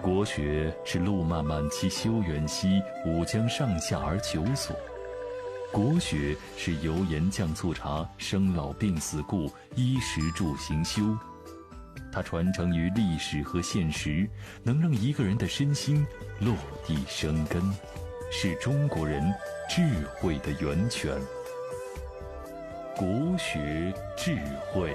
国学是路漫漫其修远兮，吾将上下而求索。国学是油盐酱醋茶、生老病死故、衣食住行修。它传承于历史和现实，能让一个人的身心落地生根，是中国人智慧的源泉。国学智慧。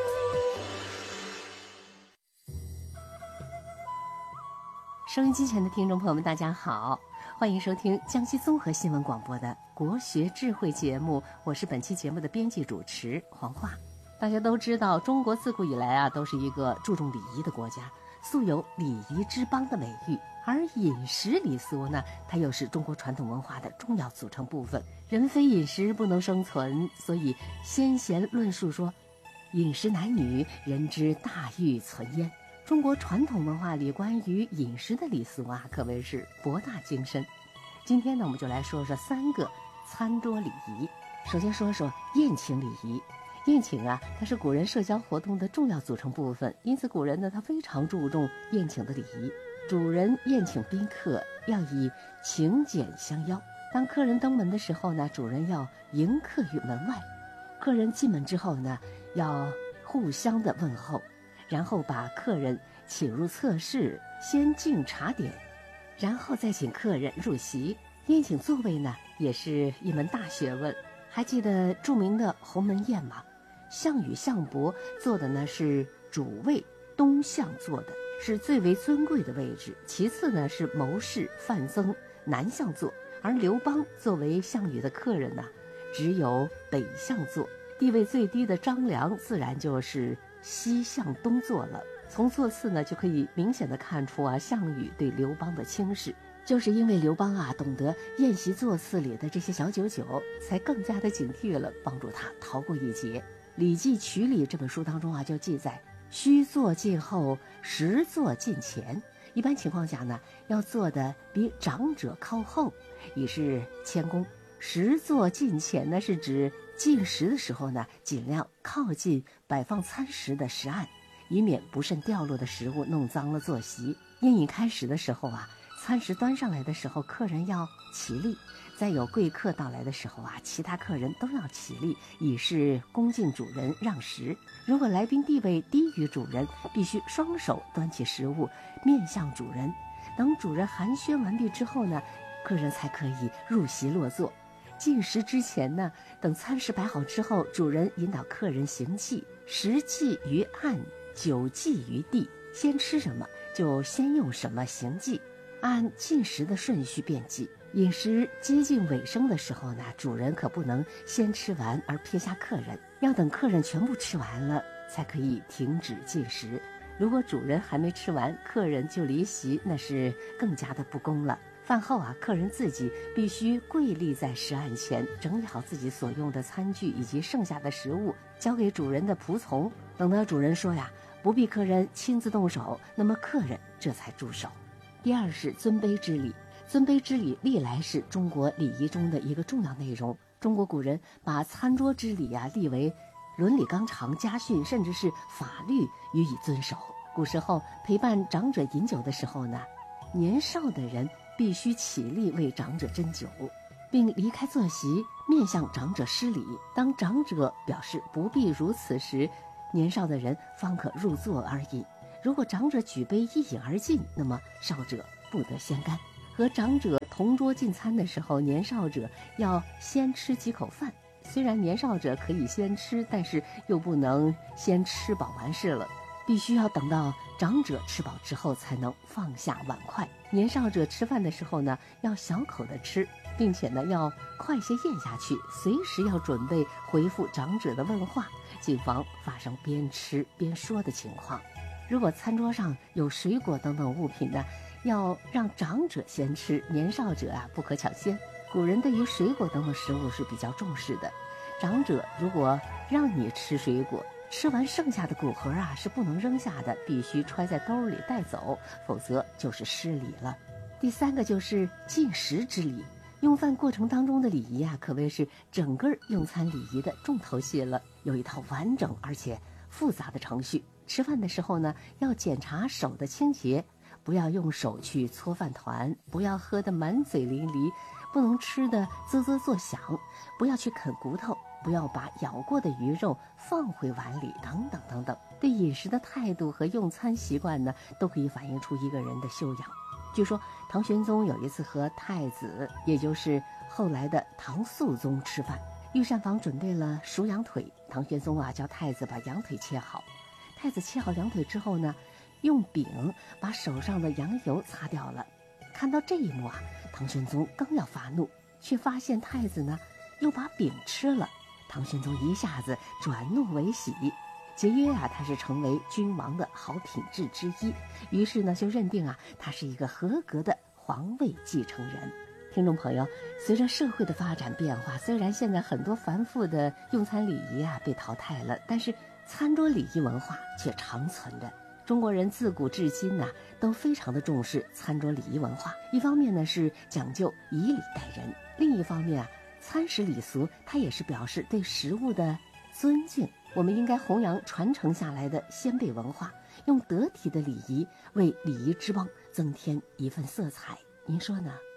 收音机前的听众朋友们，大家好，欢迎收听江西综合新闻广播的国学智慧节目，我是本期节目的编辑主持黄华。大家都知道，中国自古以来都是一个注重礼仪的国家，素有礼仪之邦的美誉。而饮食礼俗呢，它又是中国传统文化的重要组成部分。人非饮食不能生存，所以先贤论述说，饮食男女，人之大欲存焉。中国传统文化里关于饮食的礼俗可谓是博大精深。今天呢，我们就来说说3个餐桌礼仪。首先说说宴请礼仪。宴请它是古人社交活动的重要组成部分，因此古人呢，他非常注重宴请的礼仪。主人宴请宾客要以请柬相邀。当客人登门的时候呢，主人要迎客于门外。客人进门之后呢，要互相的问候，然后把客人请入侧室，先敬茶点，然后再请客人入席。宴请座位呢，也是一门大学问。还记得著名的鸿门宴吗？项羽、项伯坐的呢是主位，东向坐的是最为尊贵的位置，其次呢是谋士、范增南向坐，而刘邦作为项羽的客人只有北向坐。地位最低的张良自然就是西向东坐了。从座次呢，就可以明显的看出项羽对刘邦的轻视，就是因为刘邦懂得宴席座次里的这些小九九，才更加的警惕了，帮助他逃过一劫。《礼记曲礼》这本书当中就记载，须坐近后，实坐近前。一般情况下呢，要坐的比长者靠后，以示谦恭。实坐近前呢，是指进食的时候呢，尽量靠近摆放餐食的食案，以免不慎掉落的食物弄脏了坐席。宴饮开始的时候餐食端上来的时候，客人要起立；再有贵客到来的时候其他客人都要起立，以示恭敬主人让食。如果来宾地位低于主人，必须双手端起食物面向主人。等主人寒暄完毕之后呢，客人才可以入席落座。进食之前呢，等餐食摆好之后，主人引导客人行祭，食祭于案，酒祭于地。先吃什么就先用什么行祭，按进食的顺序便祭。饮食接近尾声的时候呢，主人可不能先吃完而撇下客人，要等客人全部吃完了才可以停止进食。如果主人还没吃完，客人就离席，那是更加的不恭了。饭后客人自己必须跪立在食案前，整理好自己所用的餐具以及剩下的食物，交给主人的仆从。等到主人说不必客人亲自动手，那么客人这才住手。第二是尊卑之礼。尊卑之礼历来是中国礼仪中的一个重要内容。中国古人把餐桌之礼立为伦理纲常、家训，甚至是法律予以遵守。古时候陪伴长者饮酒的时候呢，年少的人必须起立为长者斟酒，并离开坐席面向长者施礼。当长者表示不必如此时，年少的人方可入座而饮。如果长者举杯一饮而尽，那么少者不得先干。和长者同桌进餐的时候，年少者要先吃几口饭。虽然年少者可以先吃，但是又不能先吃饱完事了，必须要等到长者吃饱之后才能放下碗筷。年少者吃饭的时候呢，要小口的吃，并且呢要快些咽下去，随时要准备回复长者的问话，谨防发生边吃边说的情况。如果餐桌上有水果等等物品呢，要让长者先吃，年少者不可抢先。古人对于水果等等食物是比较重视的，长者如果让你吃水果，吃完剩下的果核是不能扔下的，必须揣在兜里带走，否则就是失礼了。第3个就是进食之礼。用饭过程当中的礼仪可谓是整个用餐礼仪的重头戏了，有一套完整而且复杂的程序。吃饭的时候呢，要检查手的清洁， 不要用手去搓饭团，不要喝得满嘴淋漓，不能吃得啧啧作响，不要去啃骨头，不要把咬过的鱼肉放回碗里，等等等等。对饮食的态度和用餐习惯呢，都可以反映出一个人的修养。据说唐玄宗有一次和太子，也就是后来的唐肃宗吃饭，御膳房准备了熟羊腿，唐玄宗叫太子把羊腿切好。太子切好羊腿之后呢，用柄把手上的羊油擦掉了。看到这一幕唐玄宗刚要发怒，却发现太子呢又把饼吃了。唐玄宗一下子转怒为喜，节约他是成为君王的好品质之一，于是呢就认定他是一个合格的皇位继承人。听众朋友，随着社会的发展变化，虽然现在很多繁复的用餐礼仪被淘汰了，但是餐桌礼仪文化却长存着。中国人自古至今都非常的重视餐桌礼仪文化。一方面呢是讲究以礼待人，另一方面餐食礼俗它也是表示对食物的尊敬。我们应该弘扬传承下来的先辈文化，用得体的礼仪为礼仪之邦增添一份色彩。您说呢？